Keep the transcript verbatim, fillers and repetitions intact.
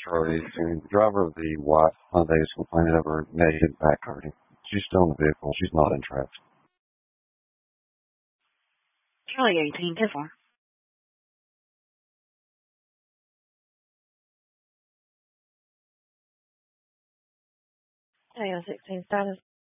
Charlie eighteen. The driver of the white Hyundai is complaining of her neck and back hurting. She's still in the vehicle. She's not in traffic. Charlie eighteen, ten four. Hey, sixteen status.